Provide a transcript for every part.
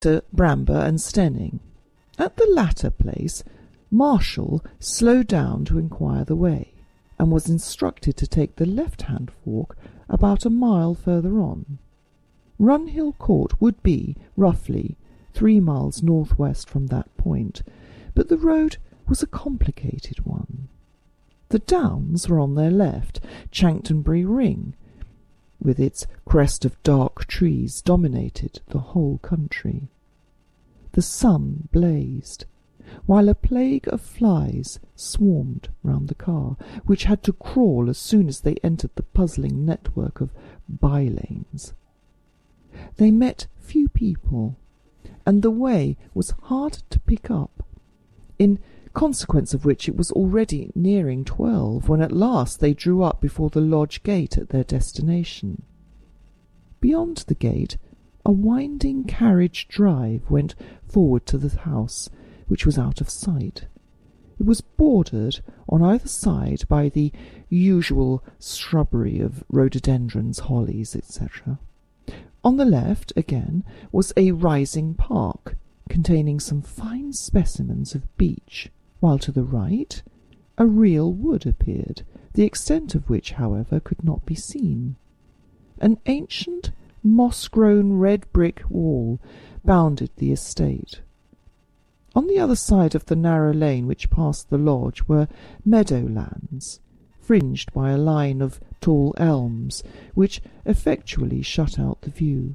to Bramber and Stenning. At the latter place, Marshall slowed down to inquire the way, and was instructed to take the left-hand fork about a mile further on. Runhill Court would be, roughly, 3 miles northwest from that point, but the road was a complicated one. The Downs were on their left, Chanctonbury Ring, with its crest of dark trees, dominated the whole country. The sun blazed, while a plague of flies swarmed round the car, which had to crawl as soon as they entered the puzzling network of by-lanes. They met few people, and the way was hard to pick up, in consequence of which it was already nearing 12 when at last they drew up before the lodge gate at their destination. Beyond the gate a winding carriage drive went forward to the house, which was out of sight. It was bordered on either side by the usual shrubbery of rhododendrons, hollies, etc. On the left, again, was a rising park, containing some fine specimens of beech, while to the right a real wood appeared, the extent of which, however, could not be seen. An ancient, moss-grown red brick wall bounded the estate. On the other side of the narrow lane which passed the lodge were meadow-lands, fringed by a line of tall elms, which effectually shut out the view.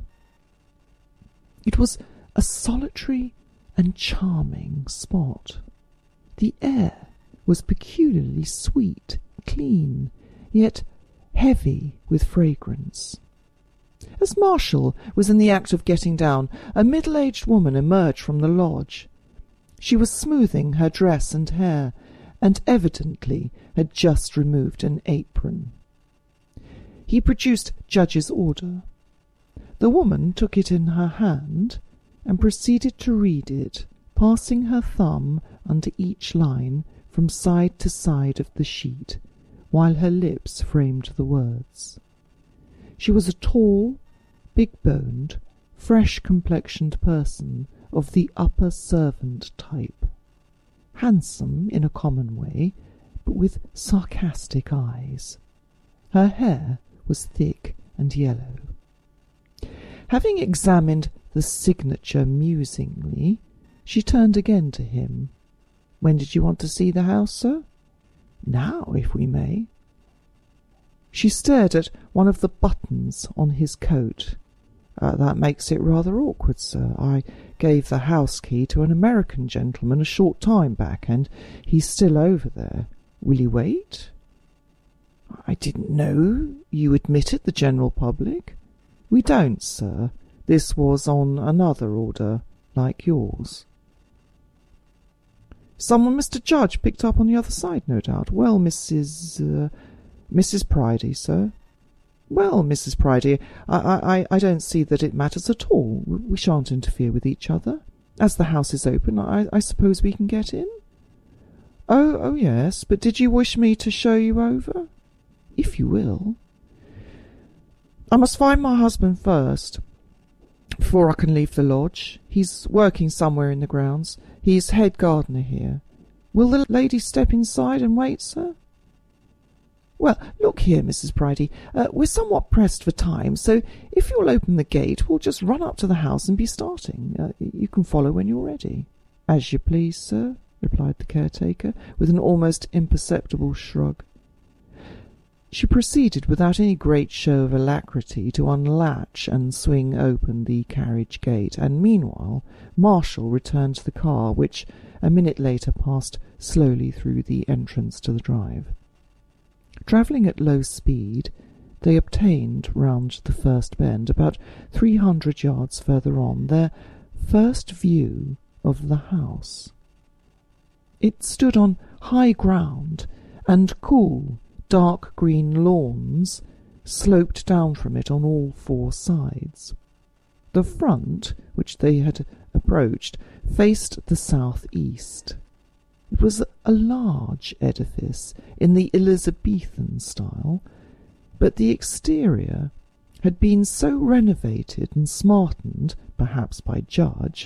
It was a solitary and charming spot. The air was peculiarly sweet, clean, yet heavy with fragrance. As Marshall was in the act of getting down, a middle-aged woman emerged from the lodge. She was smoothing her dress and hair, and evidently had just removed an apron. He produced Judge's order. The woman took it in her hand, and proceeded to read it, passing her thumb under each line from side to side of the sheet, while her lips framed the words. She was a tall, big-boned, fresh-complexioned person of the upper servant type, handsome in a common way, but with sarcastic eyes. Her hair was thick and yellow. Having examined the signature musingly, she turned again to him. "When did you want to see the house, sir?" "Now, if we may." She stared at one of the buttons on his coat. That makes it rather awkward, sir. I gave the house key to an American gentleman a short time back, and he's still over there. Will he wait?" "I didn't know you admitted the general public." "We don't, sir. This was on another order, like yours." "Someone Mr. Judge picked up on the other side, no doubt. Well, Mrs. Pridey, sir." "Well, Mrs. Pridey, I don't see that it matters at all. We shan't interfere with each other. As the house is open, I suppose we can get in?" Oh, yes, but did you wish me to show you over?" "If you will." "I must find my husband first, before I can leave the lodge. He's working somewhere in the grounds. He's head gardener here. Will the lady step inside and wait, sir?" "Well, look here, Mrs. Pridey, we're somewhat pressed for time, so if you'll open the gate, we'll just run up to the house and be starting. You can follow when you're ready." "As you please, sir," replied the caretaker, with an almost imperceptible shrug. She proceeded without any great show of alacrity to unlatch and swing open the carriage gate, and meanwhile Marshall returned to the car, which a minute later passed slowly through the entrance to the drive. Travelling at low speed, they obtained round the first bend, about 300 yards further on, their first view of the house. It stood on high ground, and cool, dark green lawns sloped down from it on all 4 sides. The front, which they had approached, faced the south-east. It was a large edifice in the Elizabethan style, but the exterior, had been so renovated and smartened, perhaps by Judge,